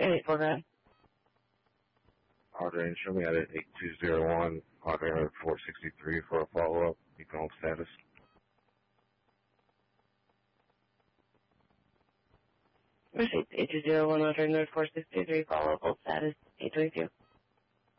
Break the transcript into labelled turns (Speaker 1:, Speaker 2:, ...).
Speaker 1: program.
Speaker 2: Audrey, show me at 8201, Audrey 463 for a follow-up. You can hold status.
Speaker 1: Receipt 8201, Audrey 463, follow-up, hold status, 822.